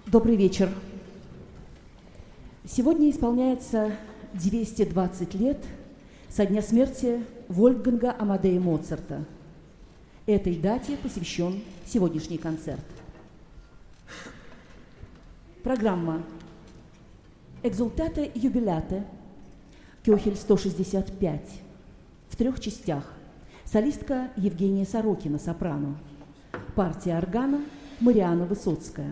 Добрый вечер. Сегодня исполняется 220 лет со дня смерти Вольфганга Амадея Моцарта. Этой дате посвящен сегодняшний концерт. Программа «Экзультате юбиляте», Кёхель 165, в 3 частях. Солистка Евгения Сорокина, сопрано. Партия органа Марианна Высоцкая.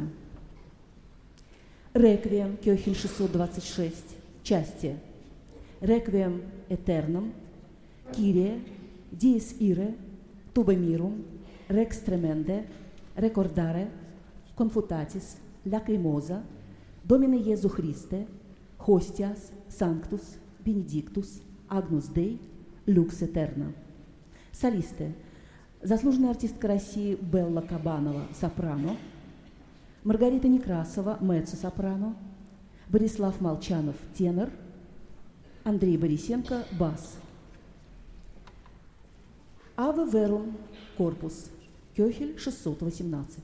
Реквием Кёхель 626, части. Реквием этерном, Кирие, Диес Ире, Туба Мирум, Рекс Тременде, Рекордаре, Конфутатис, Лакримоза, Домине Иезу Христе, Хостиас, Санктус, Бенедиктус, Агнус Дей, Люкс Этерна. Солисты. Заслуженная артистка России Белла Кабанова, сопрано. Маргарита Некрасова, меццо-сопрано. Борислав Молчанов, тенор. Андрей Борисенко, бас. Аве Верум, корпус. Кёхель 618.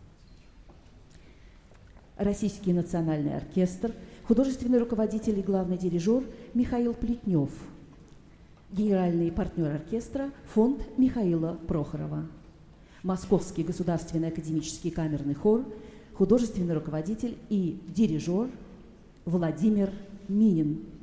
Российский национальный оркестр, художественный руководитель и главный дирижер Михаил Плетнев. Генеральный партнер оркестра фонд Михаила Прохорова. Московский государственный академический камерный хор, художественный руководитель и дирижер Владимир Минин.